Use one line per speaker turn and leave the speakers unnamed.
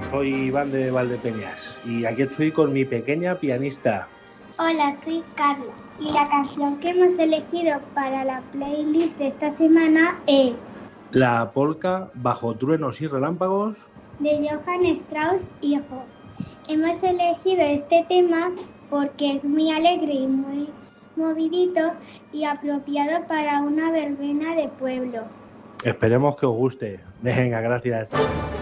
soy Iván de Valdepeñas y aquí estoy con mi pequeña pianista.
Hola, soy Carla y la canción que hemos elegido para la playlist de esta semana es
La polca Bajo truenos y relámpagos.
de Johann Strauss Hijo. Hemos elegido este tema porque es muy alegre y muy movidito y apropiado para una verbena de pueblo.
Esperemos que os guste. Venga, gracias.